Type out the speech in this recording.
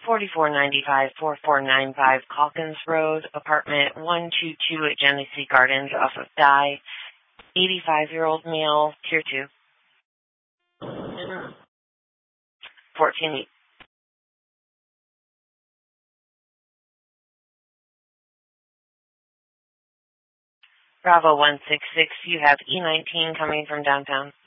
4495 4495 Calkins Road, apartment 122 at Genesee Gardens off of Dye. 85-year-old male, tier 2. 14. Bravo 166, you have E19 coming from downtown.